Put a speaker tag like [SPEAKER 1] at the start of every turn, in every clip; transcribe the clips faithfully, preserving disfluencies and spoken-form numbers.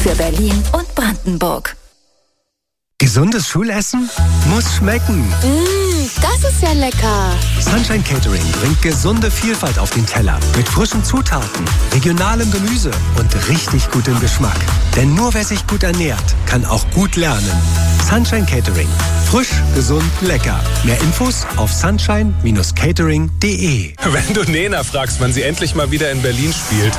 [SPEAKER 1] für Berlin und Brandenburg.
[SPEAKER 2] Gesundes Schulessen muss schmecken.
[SPEAKER 3] Mmh, das ist ja lecker.
[SPEAKER 2] Sunshine Catering bringt gesunde Vielfalt auf den Teller. Mit frischen Zutaten, regionalem Gemüse und richtig gutem Geschmack. Denn nur wer sich gut ernährt, kann auch gut lernen. Sunshine Catering. Frisch, gesund, lecker. Mehr Infos auf sunshine catering punkt de.
[SPEAKER 4] Wenn du Nena fragst, wann sie endlich mal wieder in Berlin spielt.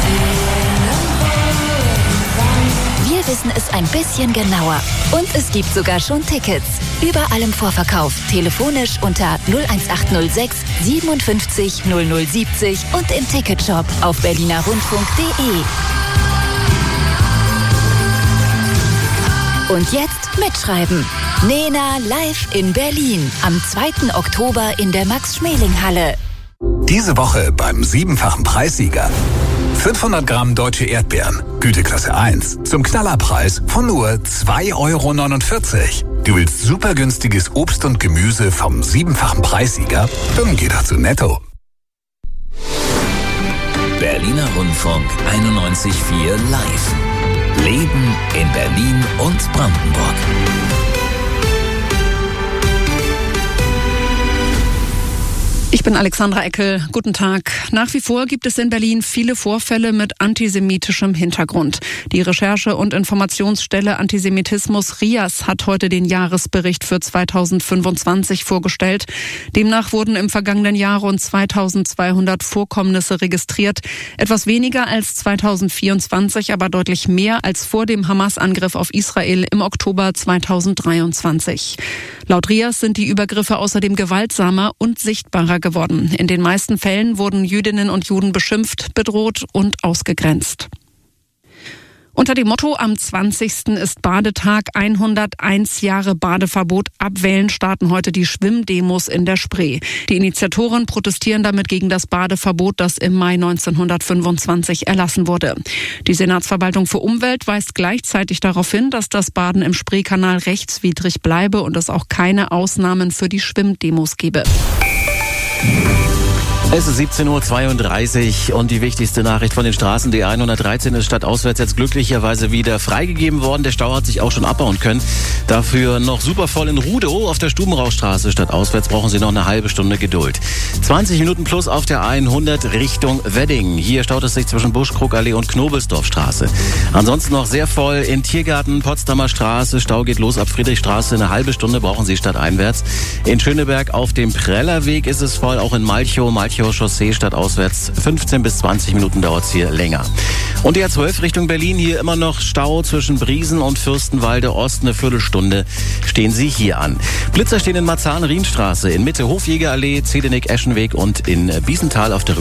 [SPEAKER 1] Wir wissen es ein bisschen genauer. Und es gibt sogar schon Tickets. Überall im Vorverkauf. Telefonisch unter null eins acht null sechs siebenundfünfzig null null siebzig und im Ticketshop auf berliner rundfunk punkt de. Und jetzt mitschreiben. Nena live in Berlin. Am zweiten Oktober in der Max-Schmeling-Halle.
[SPEAKER 5] Diese Woche beim siebenfachen Preissieger. fünfhundert Gramm deutsche Erdbeeren, Güteklasse eins, zum Knallerpreis von nur zwei Euro neunundvierzig. Du willst super günstiges Obst und Gemüse vom siebenfachen Preissieger? Dann geh doch zu Netto.
[SPEAKER 6] Berliner Rundfunk einundneunzig Komma vier live. Leben in Berlin und Brandenburg.
[SPEAKER 7] Ich bin Alexandra Eckel. Guten Tag. Nach wie vor gibt es in Berlin viele Vorfälle mit antisemitischem Hintergrund. Die Recherche- und Informationsstelle Antisemitismus R I A S hat heute den Jahresbericht für zweitausendfünfundzwanzig vorgestellt. Demnach wurden im vergangenen Jahr rund zweitausendzweihundert Vorkommnisse registriert. Etwas weniger als zweitausendvierundzwanzig, aber deutlich mehr als vor dem Hamas-Angriff auf Israel im Oktober zweitausenddreiundzwanzig. Laut R I A S sind die Übergriffe außerdem gewaltsamer und sichtbarer geworden. In den meisten Fällen wurden Jüdinnen und Juden beschimpft, bedroht und ausgegrenzt. Unter dem Motto am zwanzigsten ist Badetag, hunderteins Jahre Badeverbot abwählen, starten heute die Schwimmdemos in der Spree. Die Initiatoren protestieren damit gegen das Badeverbot, das im Mai neunzehnhundertfünfundzwanzig erlassen wurde. Die Senatsverwaltung für Umwelt weist gleichzeitig darauf hin, dass das Baden im Spreekanal rechtswidrig bleibe und es auch keine Ausnahmen für die Schwimmdemos gebe.
[SPEAKER 8] Es ist siebzehn Uhr zweiunddreißig und die wichtigste Nachricht von den Straßen. Die hundertdreizehn ist stadtauswärts jetzt glücklicherweise wieder freigegeben worden. Der Stau hat sich auch schon abbauen können. Dafür noch super voll in Rudow auf der Stubenrauchstraße. Stadtauswärts brauchen Sie noch eine halbe Stunde Geduld. zwanzig Minuten plus auf der hundert Richtung Wedding. Hier staut es sich zwischen Buschkrugallee und Knobelsdorfstraße. Ansonsten noch sehr voll in Tiergarten, Potsdamer Straße. Stau geht los ab Friedrichstraße. Eine halbe Stunde brauchen Sie stadteinwärts. In Schöneberg auf dem Prellerweg ist es voll. Auch in Malchow, Malchow Chaussee stadtauswärts. fünfzehn bis zwanzig Minuten dauert es hier länger. Und die A zwölf Richtung Berlin, hier immer noch Stau zwischen Briesen und Fürstenwalde Ost. Eine Viertelstunde stehen Sie hier an. Blitzer stehen in Marzahn-Rienstraße, in Mitte Hofjägerallee, Zedenick-Eschenweg und in Biesenthal auf der